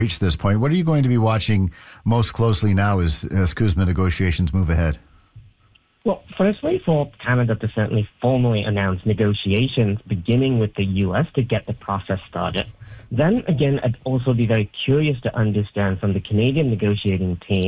reach this point. What are you going to be watching most closely now as CUSMA negotiations move ahead? Well, firstly, for Canada to certainly formally announce negotiations beginning with the U.S. to get the process started. Then again, I'd also be very curious to understand from the Canadian negotiating team